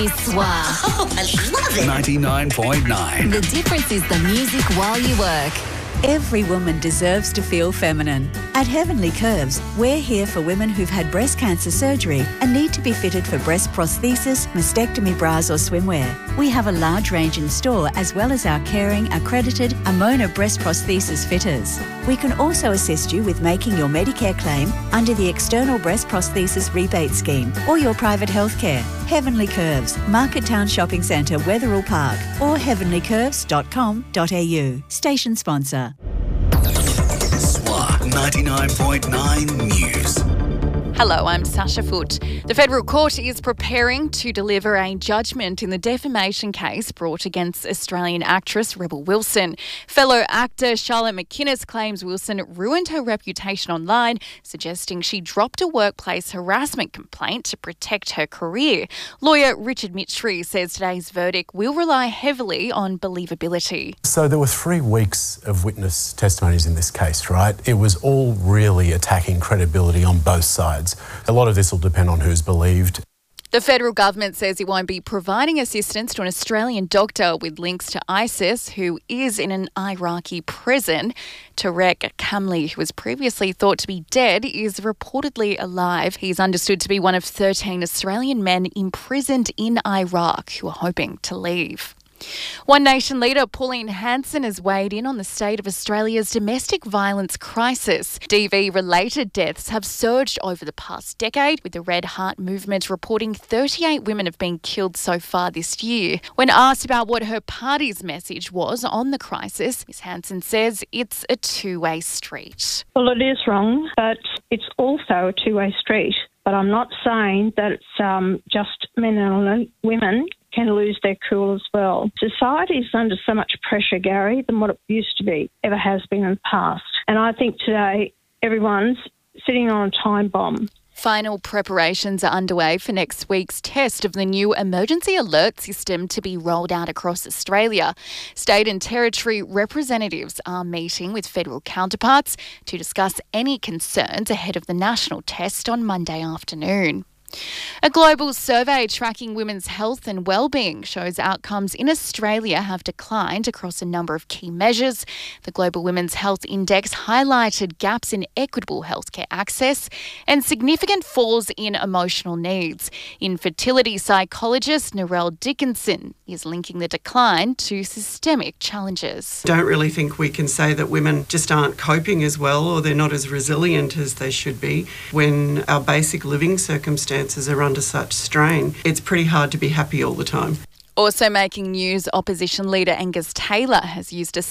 Soir. Oh, I love it. 99.9. The difference is the music while you work. Every woman deserves to feel feminine. At Heavenly Curves, we're here for women who've had breast cancer surgery and need to be fitted for breast prosthesis, mastectomy bras or swimwear. We have a large range in store as well as our caring, accredited Amona breast prosthesis fitters. We can also assist you with making your Medicare claim under the External Breast Prosthesis Rebate Scheme or your private healthcare. Heavenly Curves, Market Town Shopping Centre, Wetherill Park or heavenlycurves.com.au. Station sponsor. Soir 99.9 News. Hello, I'm Sasha Foote. The Federal Court is preparing to deliver a judgment in the defamation case brought against Australian actress Rebel Wilson. Fellow actor Charlotte McInnes claims Wilson ruined her reputation online, suggesting she dropped a workplace harassment complaint to protect her career. Lawyer Richard Mitchry says today's verdict will rely heavily on believability. So there were 3 weeks of witness testimonies in this case, right? It was all really attacking credibility on both sides. A lot of this will depend on who's believed. The federal government says it won't be providing assistance to an Australian doctor with links to ISIS who is in an Iraqi prison. Tarek Kamli, who was previously thought to be dead, is reportedly alive. He's understood to be one of 13 Australian men imprisoned in Iraq who are hoping to leave. One Nation leader Pauline Hanson has weighed in on the state of Australia's domestic violence crisis. DV-related deaths have surged over the past decade, with the Red Heart movement reporting 38 women have been killed so far this year. When asked about what her party's message was on the crisis, Ms Hanson says it's a two-way street. Well, it is wrong, but it's also a two-way street. But I'm not saying that it's just men and women can lose their cool as well. Society is under so much pressure, Gary, than what it used to be, ever has been in the past. And I think today everyone's sitting on a time bomb. Final preparations are underway for next week's test of the new emergency alert system to be rolled out across Australia. State and territory representatives are meeting with federal counterparts to discuss any concerns ahead of the national test on Monday afternoon. A global survey tracking women's health and well-being shows outcomes in Australia have declined across a number of key measures. The Global Women's Health Index highlighted gaps in equitable healthcare access and significant falls in emotional needs. Infertility psychologist Narelle Dickinson is linking the decline to systemic challenges. I don't really think we can say that women just aren't coping as well or they're not as resilient as they should be when our basic living circumstances are under such strain. It's pretty hard to be happy all the time. Also making news, opposition leader Angus Taylor has used a